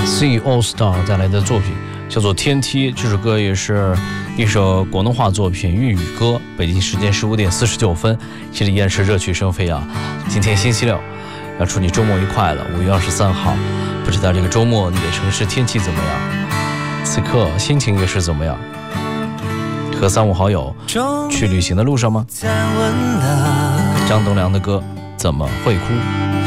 C All Star 带来的作品叫做《天梯》，这首歌也是一首广东话作品粤语歌。北京时间15点49分，这里依然是热曲声飞扬。今天星期六，要祝你周末愉快了。5月23号，不知道这个周末你的城市天气怎么样？此刻心情又是怎么样？和3、5好友去旅行的路上吗？张栋梁的歌《怎么会哭》。